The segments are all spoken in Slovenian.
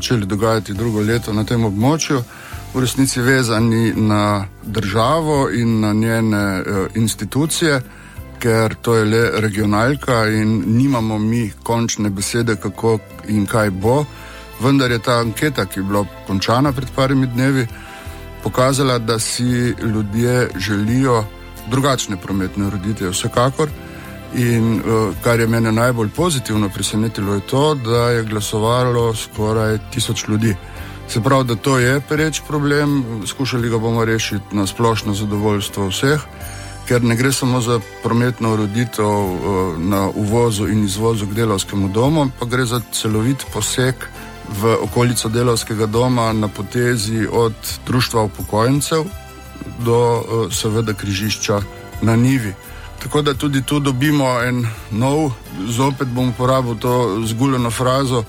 začeli dogajati drugo leto na tem območju, v resnici vezani na državo in na njene institucije, ker to je le regionalka in nimamo mi končne besede, kako in kaj bo. Vendar je ta anketa, ki je bila končana pred parimi dnevi, pokazala, da si ljudje želijo drugačne prometne ureditve vsekakor. In kar je mene najbolj pozitivno presenetilo, je to, da je glasovalo skoraj 1000 ljudi. Se pravi, da to je pereč problem, skušali ga bomo rešiti na splošno zadovoljstvo vseh, ker ne gre samo za prometno ureditev na uvozu in izvozu k delavskemu domu, pa gre za celovit poseg v okolico delavskega doma na potezi od društva upokojencev do seveda križišča na Nivi. Tako da tudi tu dobimo en nov, zopet bom uporabil to zguljeno frazo,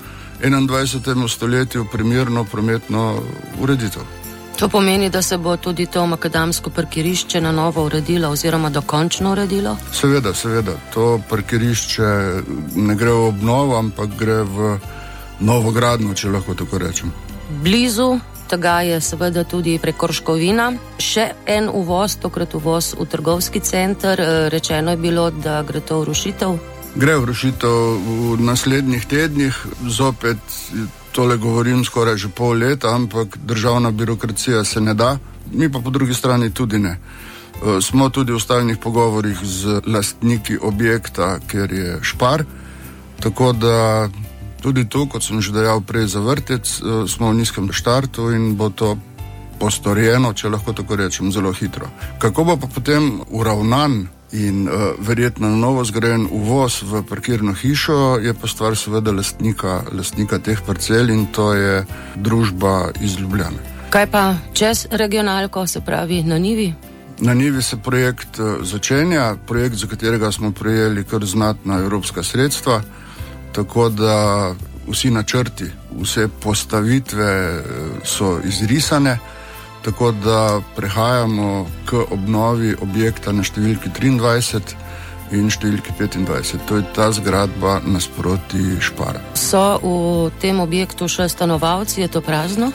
21. stoletju primerno prometno ureditev. To pomeni, da se bo tudi to makadamsko parkirišče na novo uredilo oziroma dokončno uredilo? Seveda. To parkirišče ne gre v obnovo, ampak gre v novogradnjo, če lahko tako rečem. Blizu tega je seveda tudi Prekorškovina. Še en uvoz, tokrat uvoz v trgovski center. Rečeno je bilo, da gre to v rušitev. Gre v rušitev v naslednjih tednih. Zopet tole govorim skoraj že pol leta, ampak državna birokracija se ne da. Mi pa po drugi strani tudi ne. Smo tudi v stalnih pogovorih z lastniki objekta, ker je Špar. Tako da tudi tu, kot sem že dejal prej za vrtec, smo v nizkem štartu in bo to postorjeno, če lahko tako rečem, zelo hitro. Kako bo pa potem uravnan in verjetno na novo zgrajen uvoz v parkirno hišo, je pa stvar seveda lastnika teh parcel in to je družba iz Ljubljane. Kaj pa čez regionalko, se pravi na Nivi? Na Nivi se projekt začenja, projekt, za katerega smo prejeli kar znatna evropska sredstva, tako da vsi načrti, vse postavitve so izrisane, tako da prehajamo k obnovi objekta na številki 23 in številki 25. To je ta zgradba nasproti Špara. So v tem objektu še stanovalci, je to prazno?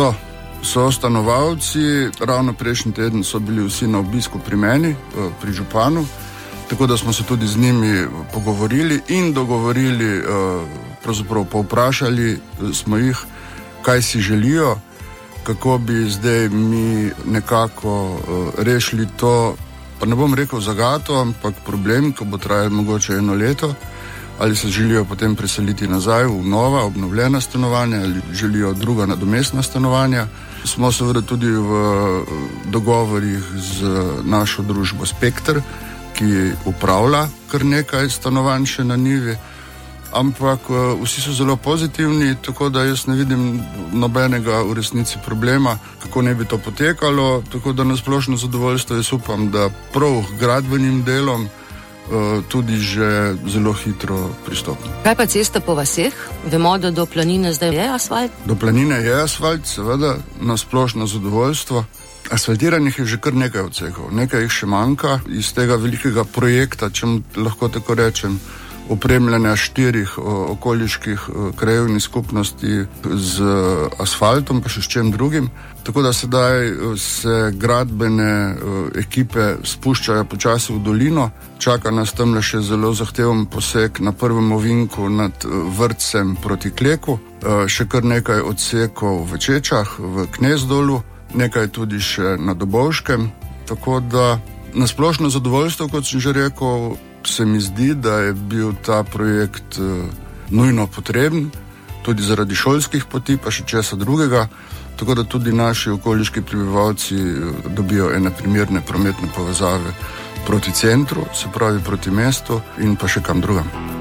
So stanovalci, ravno prejšnji teden so bili vsi na obisku pri meni, pri županu, tako da smo se tudi z njimi pogovorili in dogovorili, pravzaprav povprašali smo jih, kaj si želijo, kako bi zdaj mi nekako rešili to, pa ne bom rekel zagato, ampak problem, ko bo trajalo mogoče 1 leto, ali se želijo potem preseliti nazaj v nova, obnovljena stanovanja, ali želijo druga nadomestna stanovanja. Smo seveda tudi v dogovorih z našo družbo Spektr, ki upravlja kar nekaj stanovanj še na Nivi, ampak vsi so zelo pozitivni, tako da jaz ne vidim nobenega v resnici problema, kako ne bi to potekalo, tako da na splošno zadovoljstvo jaz upam, da prav gradbenim delom tudi že zelo hitro pristopimo. Kaj pa ceste po vaseh? Vemo, da do Planine zdaj je asfalt? Do Planine je asfalt, seveda, na splošno zadovoljstvo. Asfaltiranih je že kar nekaj odsekov, nekaj jih še manjka iz tega velikega projekta, če lahko tako rečem, opremljanja 4 okoliških krajevnih skupnosti z asfaltom, pa še s čem drugim. Tako da sedaj se gradbene ekipe spuščajo počasi v dolino. Čaka nas tamle še zelo zahteven poseg na prvem ovinku nad vrtcem proti Kleku, še kar nekaj odsekov v Čečah, v Knezdolu, nekaj tudi še na Dobovškem. Tako da na splošno zadovoljstvo, kot sem že rekel, se mi zdi, da je bil ta projekt nujno potreben, tudi zaradi šolskih poti, pa še česa drugega, tako da tudi naši okoliški prebivalci dobijo ene primerne prometne povezave proti centru, se pravi proti mestu in pa še kam drugam.